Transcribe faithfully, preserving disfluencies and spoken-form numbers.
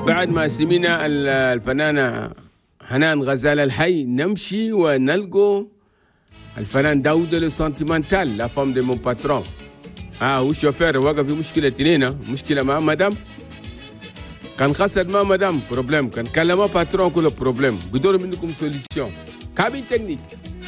بعد ما سمينا الفنانة حنان غزال الحي نمشي ونلقوا الفنان داود السنتيمنتال لا فام دي مون باترون. اه هو الشوفير وقف في مشكلة تنينة، مشكلة مع مدام، كان خسر مع مدام بروبليم، كان كلمه باترون كله بروبليم، بدور منكم سوليسيون. كابين تكنيك